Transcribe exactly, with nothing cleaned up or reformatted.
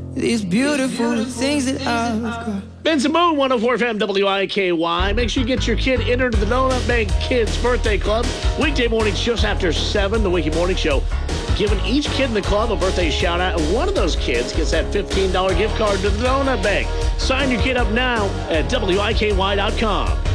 these beautiful things that I've got. Ben's and Moon, one oh four F M W I K Y. Make sure you get your kid entered to the Donut Bank Kids Birthday Club. Weekday mornings just after seven, the Wiki Morning Show. Giving each kid in the club a birthday shout-out, and one of those kids gets that fifteen dollars gift card to the Donut Bank. Sign your kid up now at W I K Y dot com.